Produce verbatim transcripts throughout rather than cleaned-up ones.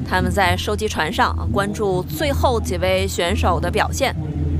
他们在收集船上关注最后几位选手的表现。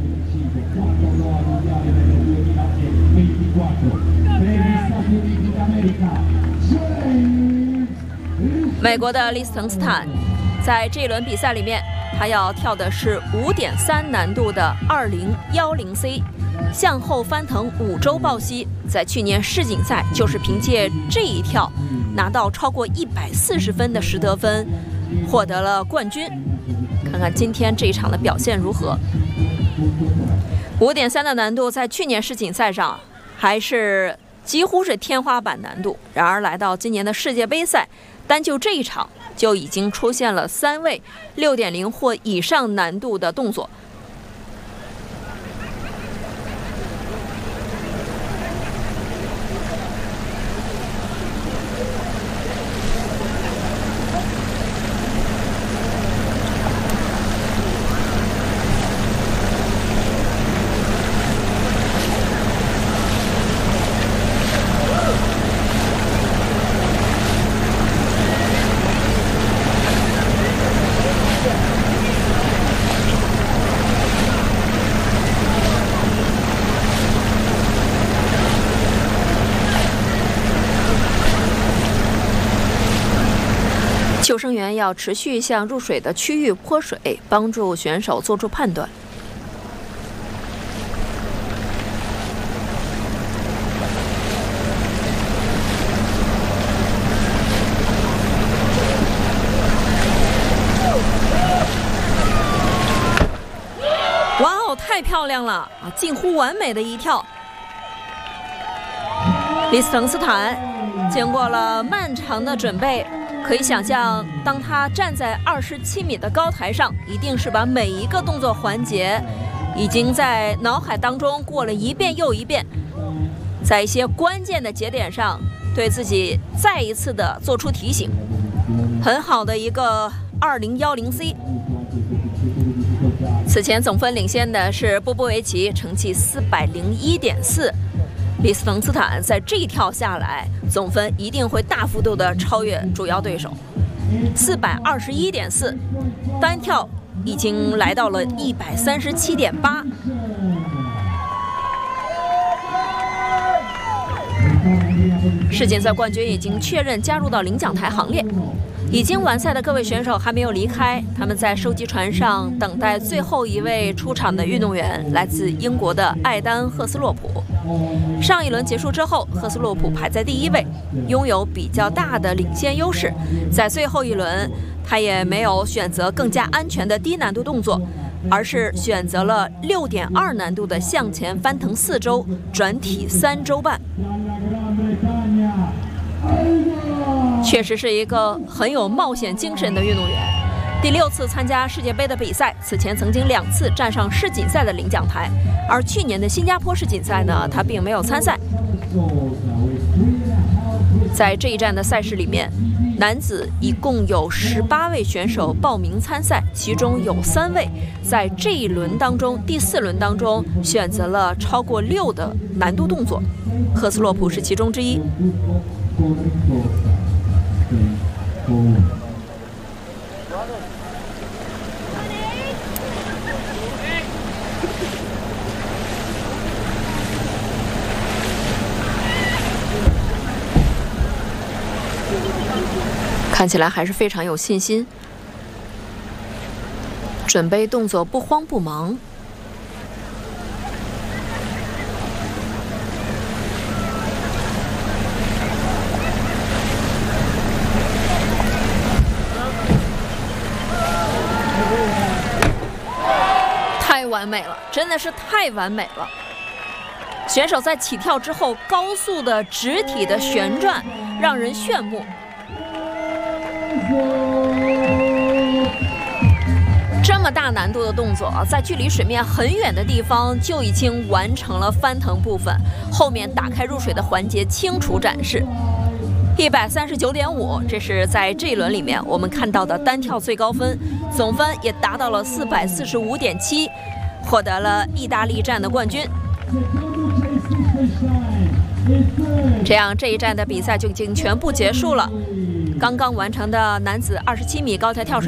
美国的利斯滕斯坦在这一轮比赛里面，他要跳的是 五点三 难度的 二零一零 C 向后翻腾五周抱膝，在去年世锦赛就是凭借这一跳拿到超过一百四十分的实得分，获得了冠军。看看今天这一场的表现如何。 五点三 的难度在去年世锦赛上还是几乎是天花板难度，然而来到今年的世界杯赛，单就这一场就已经出现了三位 六点零 或以上难度的动作。救生员要持续向入水的区域泼水，帮助选手做出判断。哇哦，太漂亮了啊！近乎完美的一跳。利斯滕斯坦经过了漫长的准备。 可以想象，当他站在二十七米的高台上，一定是把每一个动作环节已经在脑海当中过了一遍又一遍，在一些关键的节点上，对自己再一次的做出提醒。很好的一个 二零一零 C。此前总分领先的是波波维奇，成绩 四百零一点四。 利斯滕斯坦在这一跳下来，总分一定会大幅度的超越主要对手， 四百二十一点四， 单跳已经来到了 一百三十七点八。世锦赛冠军已经确认加入到领奖台行列。 已经完赛的各位选手还没有离开，他们在收集船上等待最后一位出场的运动员，来自英国的艾丹·赫斯洛普。上一轮结束之后，赫斯洛普排在第一位，拥有比较大的领先优势。在最后一轮，他也没有选择更加安全的低难度动作，而是选择了 六点二 难度的向前翻腾四周，转体三周半。 确实是一个很有冒险精神的运动员。第六次参加世界杯的比赛，此前曾经两次站上世锦赛的领奖台，而去年的新加坡世锦赛呢，他并没有参赛。在这一站的赛事里面，男子一共有十八位选手报名参赛，其中有三位在这一轮当中，第四轮当中选择了超过六的难度动作，赫斯洛普是其中之一。 看起来还是非常有信心，准备动作不慌不忙。 太完美了，真的是太完美了！选手在起跳之后高速的直体的旋转，让人炫目。这么大难度的动作啊，在距离水面很远的地方就已经完成了翻腾部分，后面打开入水的环节清楚展示。 一百三十九点五，这是在这一轮里面我们看到的单跳最高分，总分也达到了 四百四十五点七， 获得了意大利站的冠军。这样这一站的比赛就已经全部结束了。刚刚完成的男子二十七米高台跳水。